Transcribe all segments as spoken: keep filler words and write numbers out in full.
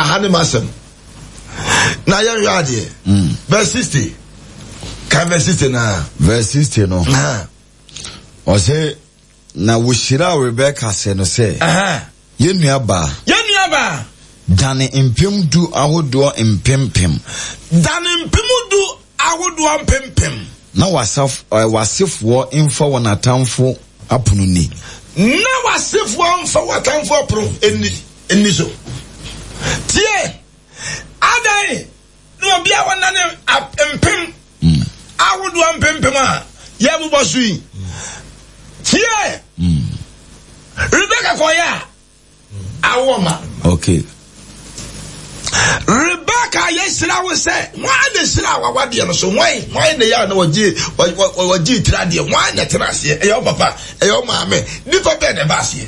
ahane masem na ya yade mm verse sixty ka verse sixty na verse sixty no ah o say na wo shira Rebecca say no say aha yenua ba yenua ba dane impem du ahodo impempem dane impem du ahodo impempem na wasaf wasefo info wona tamfo apono ni na wasefo info watamfo apono eni eni so tie adai no bia wona ne impem ahodo impempem a ye bubo sui tie Rebecca koya awoma okay Rebecca yesira we say why the sira wa wade no so why why the ya na waji waji trade why na trase e yo papa e yo maame ni ko be de basie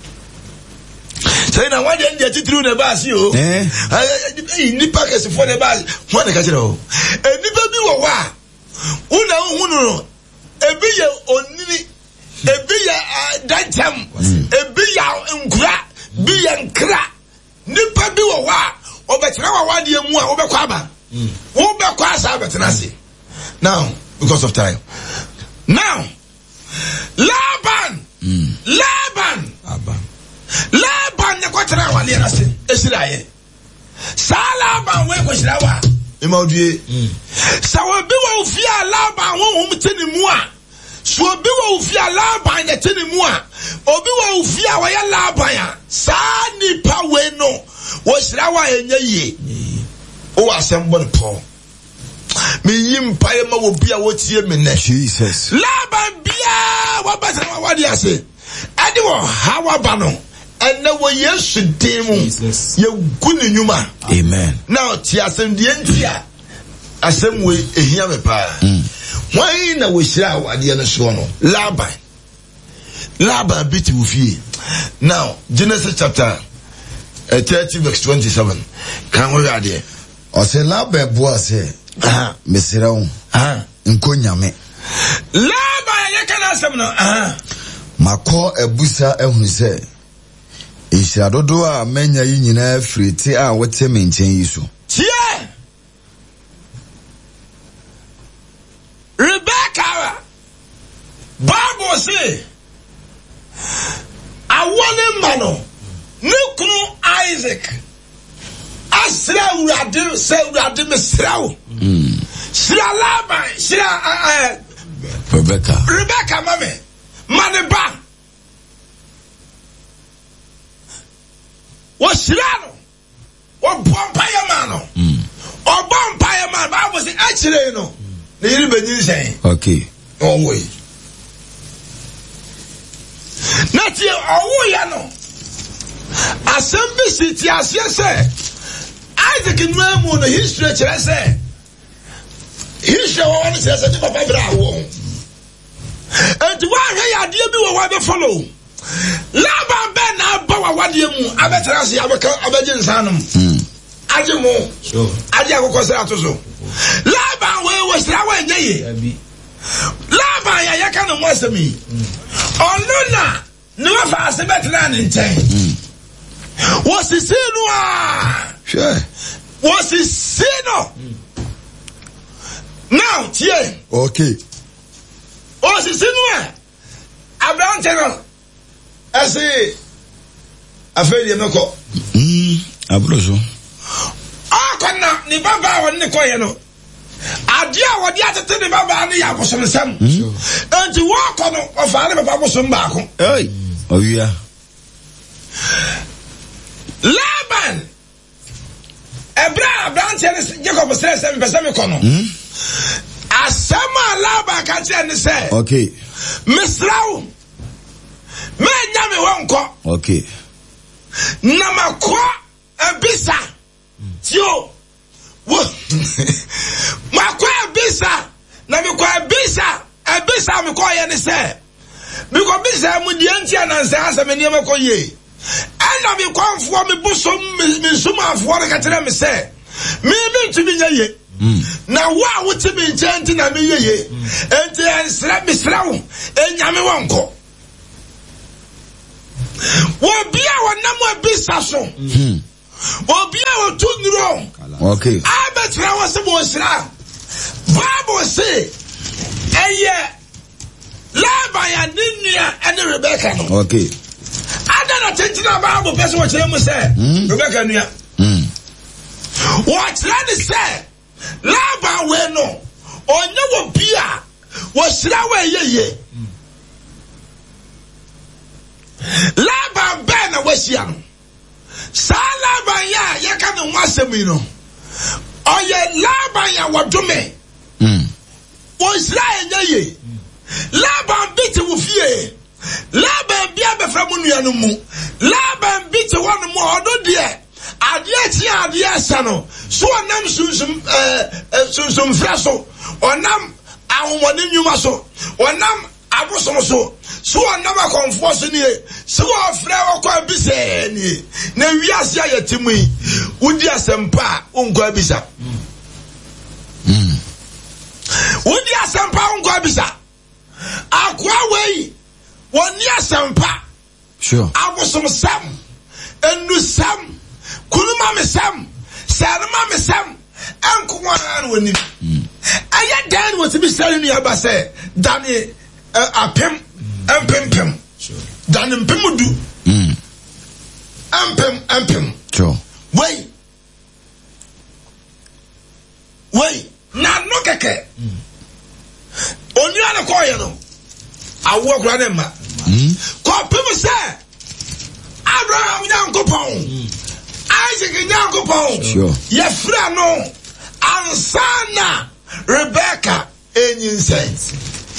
say na wade ndi atitru na basie o eh ni package for the bas why na ka kire o e ni ba bi wo wa una hunu no e bi ye onini e bi ye dantam e bi ya nkura bi ye nkra ni pa bi wo wa obetra wa wade mu a obekwa aba wo bekwa asa betena se now because of time now Laban mm. Laban Laban Laban ne kwatra wa le na se esiraye sa Laban we ko shirawa e ma odue sa wo bi wo fia Laban wo hum teni mu a so bi wo fia Laban ne teni mu a obi wo fia wa ya Laban ya sa ni pa we no wo shirawa enye yi o asembo ne po me yimpa ye ma wo bia wo tie me ne Jesus Laban bia wo basa wa wadi ase ade wo hawa ba no ene wo Yesu demu ye gunu nyuma amen now ti asem die ntia asem we ehia me pa why na wo shira wade no so no Laban Laban biti wo fie now Genesis chapter Uh, thirty verse twenty-seven. Can we read it? O se Laban boa se ah mesira wo ah nkonyame Laban ye kana asem no ah makọ ebusa ehunu se ehira dodo a manya yi nyina friti a wote me nchen yi so tie Rebecca Bible say awone mano Nukunu Isaac Asra urade se urade mesrawo mm Sira Laban Sira eh Rebecca Rebecca mame Maneba Wo sira no wo bompa ya mano mm o bompa ya man Bible say akire no na yiri benyin sen okay oh way na tie owo ya no Assembly city as yes Isaac in Ramo the history chere say history one says the papa bra wo and why here ade bi wo wa be follow Laban ben na ba wa wade mu abetra se abeka abeje nsanum aje mo sure aje akoko se atoso Laban we we sira wa nyeye Laban ya yaka no mo asemi onuna no fa se betra ne nten What's the sin? Sure. What's the sin? Now, tie. Okay. What's the sin? Abraham Channel. I say, I feel you no go. Hmm. Abroso. Ah, kana ni baba wa ni ko ye no. Adia wa dia tete ni baba ni ya bosom sam. Enti wa ko no o fa ni baba bosom ba ko. Hey. Oh yeah. Laban Abraham Abraham said Jacob said seven percent kono asama Laban ka tell ni say okay Misrawo me nyame wonko okay na makọ ebisa tio wo makọ ebisa na me kwa ebisa ebisa me kwa ye ni say me kwa bisa mu die ntia na nsa asa me ne me kwa ye ana me kwa mfo me bosom me suma afo re ka tere me say me me ntumi nya ye na wa wuti me nchenti na me ye ye enti ensra me srawo enyame wonko wo bia wonam ebisa so wo bia no. Okay. I bet you was the most Bible say, eh, Laban and Ninia and Rebecca. Okay. I don't attention about the person what you say. Rebecca Nia. What Randy said, Laban we no, or no Pia was Slawe ye. Laban Ben was young. Salaban ya, ya can once a minute. Oh, yeah, Laban ya what to me. Was lying ye. Laban beat with ye. Laban be a framunianumu. Laban beat one more, no dear. Adia, adia, sano. So a nam sum, uh, some frasso. Or nam, I want you maso. Or nam, I was so. So I never conforce in here. So I flower quite busy. Now we are saying to me, would you sempa unko bisa? Would you sempa unko bisa? Aqua way, one year sempa. Sure. I was some Sam, and no Sam, Kuluma me Sam, Sarama me Sam, and Kuman when you. I yet Dan was to be selling me about say, Danny, a pimp. Ampem pem. Sure. Dan mpemudu. Mm. Ampem ampem. Sure. Wait. Wait. Na no keke. Mm. Oni ana koye no. Awo kura ne ma. Mm. Ko pem say. Abraham Yankopon. Mm. Isaac Yankopon. Sure. Ye fra no. Ansana Rebecca enyin sense.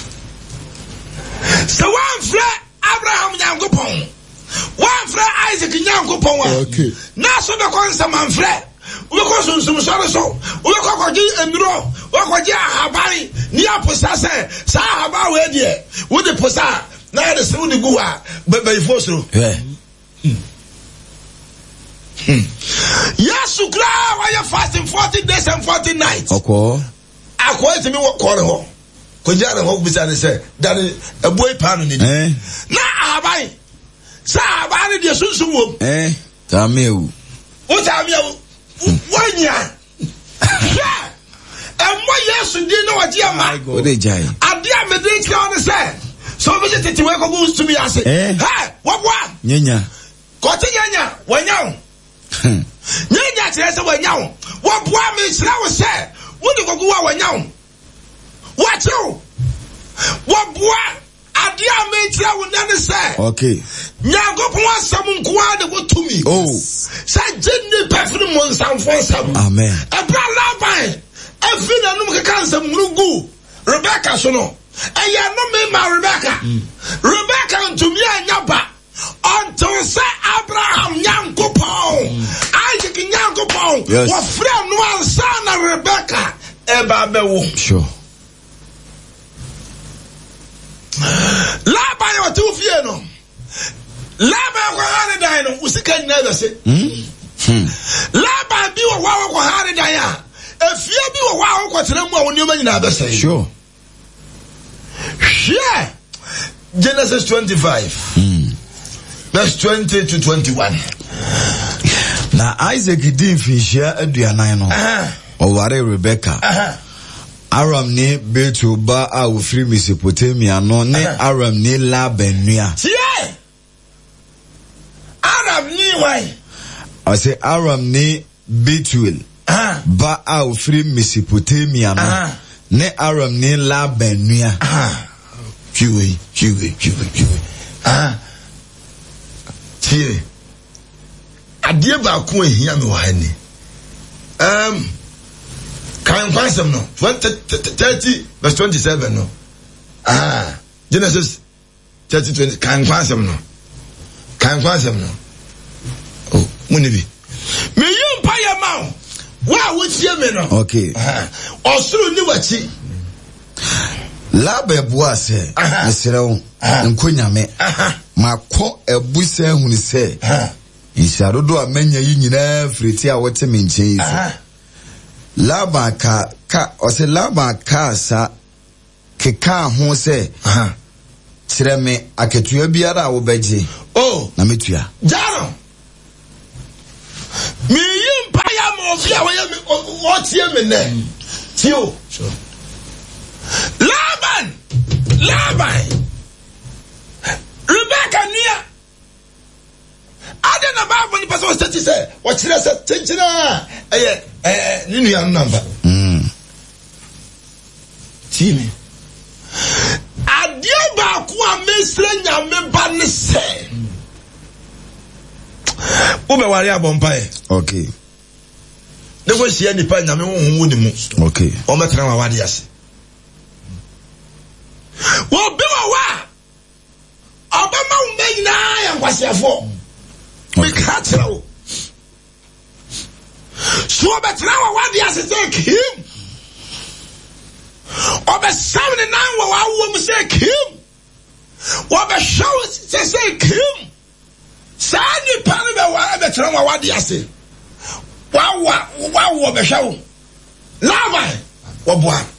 So one flat Abraham Yankopon, one flat Isaac Yankopon. Okay. Now so the constant man flat. We go some some sorrow so. We go go and draw. We go ja habari. Nia posa say. Sa haba we die. We the posa. Na the so the gua. But by force. Yeah. Yes, you cry while you're fasting forty days and forty nights. Okay. I quite me what call home. Kojana ho bisa say that a boy pan ni. Eh. Na abai. Sa abai de sunsun wo. Eh. Tamiu. O tamiu. Wanya. Yeah. And why yes you didn't know what you am. What they jai. Adia me dey tell on say. So we just to work go to me ase. Eh. Hey, what what? Nyanya. Kote nyanya, wanya. Nyanya tell say wanya. What boy me sra wo say. Wo de go go wanya. What you? What boy? Adia me tell we none say. Okay. Nyago pon asam nko ade go to me. Oh. Say jinni perfume mon sam for sam. Amen. E bra labai. E fi na num ke kan sam ngugu. Rebecca so no. E ya no me ma Rebecca. Mm. Rebecca unto me anyaba. Until say Abraham Yankopon. Mm. Isaac Yankopon. Yes. Wa friend no ansa na Rebecca. E ba be wo. Sure. Laban yo tu fie no. Laban ko hare dan no usika nyina be se. Hmm. Laban bi wo wa ko hare dan a. Efie bi wo wa ko tere mu a woni ma nyina be se. Sure. Yeah. Genesis twenty-five. Hmm. Verse twenty to twenty-one. Na Isaac din finhia aduanan no. O ware Rebecca. Aha. Aram ni Betu ba a ofiri Mesopotamia no ne Aram ni Laban nua. Yeah. Aram ni why? I say Aram ni Betuel. Ah. Ba a ofiri Mesopotamia no ne Aram ni Laban nua. Ah. Chiwe, chiwe, chiwe, chiwe. Ah. Tie. Adie ba ko ehia me wa ni. Um Can you no? thirty verse twenty-seven no. Ah, Genesis thirty twenty. Can you no? Can you no? Oh, munibi. Me you pay your mouth. Why would you me no? Okay. Ah, osuru ni wachi. Labe bua se. Esrew. Nkonyame. Makọ ebusa hunu se. Isharodo amenya yi nyina friti a wote me nchen yi. Laban ka ka ose Laban ka sa keka ho se aha kire me aketua biara wo beje oh na metua jaro mi yimpa ya mo obi a wɔyɛ me ɔtie me nɛ tio Laban Laban Rebecca nia ada na Bible ni pastor stati sɛ wɔkyerɛ sɛ tenkyina ɛyɛ ɛɛ ne nua namba mm timi adeɛ baako a mesrɛ nyame ba ne sɛ wobɛware abɔmpae okay ne ko hyia nipa nyame honhom wɔ ne mu okay ɔmɛtena wa wade ase wo bi wa wa ɔbɛma wo mɛ nyinaa yɛ nkwasiafoɔ meka kyerɛ wo so ɔbɛtena wa wade ase sɛ kim ɔbɛsam ne nan wɔ wawoɔ mu sɛ kim wɔbɛhwɛ wo sɛ sɛ kim saa nipa no bɛware bɛtena wa wade ase wawa wawo bɛhwɛ wo Laban wɔboa